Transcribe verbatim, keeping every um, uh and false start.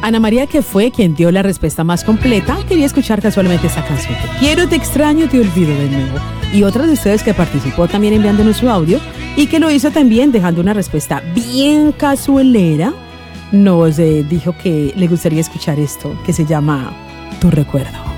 Ana María, que fue quien dio la respuesta más completa, quería escuchar casualmente esa canción. Te quiero, te extraño, te olvido de nuevo. Y otra de ustedes que participó también enviándonos su audio y que lo hizo también dejando una respuesta bien casualera, nos eh, dijo que le gustaría escuchar esto, que se llama Tu Recuerdo.